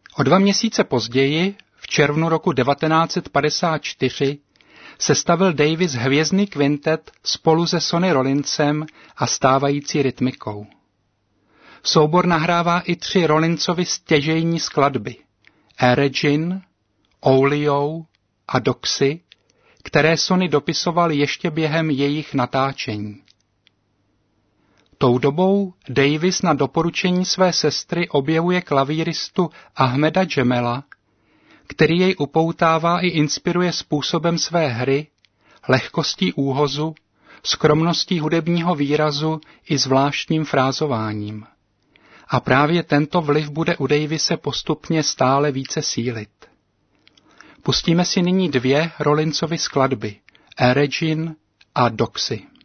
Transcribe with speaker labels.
Speaker 1: O 2 měsíce později, v červnu roku 1954, sestavil Davis hvězdný kvintet spolu se Sonny Rollinsem a stávající rytmikou. Soubor nahrává i 3 Rollinsovy stěžejní skladby Regine, Olio a Doxy, které Sonny dopisoval ještě během jejich natáčení. Tou dobou Davis na doporučení své sestry objevuje klavíristu Ahmeda Jamela, který jej upoutává i inspiruje způsobem své hry, lehkostí úhozu, skromností hudebního výrazu i zvláštním frázováním. A právě tento vliv bude u Davise postupně stále více sílit. Pustíme si nyní 2 Rollinsovy skladby, Regine a Doxy.